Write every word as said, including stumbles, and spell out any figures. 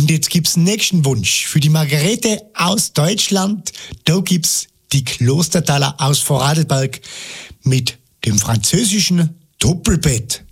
Und jetzt gibt's den nächsten Wunsch. Für die Margarete aus Deutschland, da gibt's die Klostertaler aus Vorarlberg mit dem französischen Doppelbett.